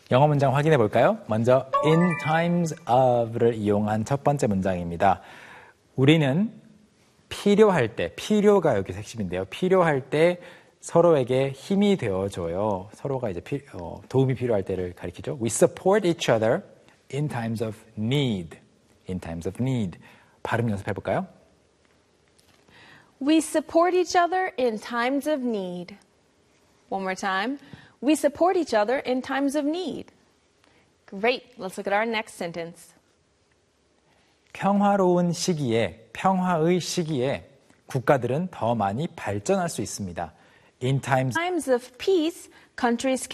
영어 문장 확인해 볼까요? 먼저 in times of를 이용한 첫 번째 문장입니다. 우리는 필요할 때, 필요가 여기 핵심인데요. 필요할 때 서로에게 힘이 되어줘요. 서로가 이제 도움이 필요할 때를 가리키죠. We support each other in times of need. In times of need. 발음 연습해 볼까요? We support each other in times of need. One more time. We support each other in times of need. Great. Let's look at our next sentence. 평화로운 시기에, 평화의 시기에 국가들은 더 많이 발전할 수 있습니다. In times of peace, countries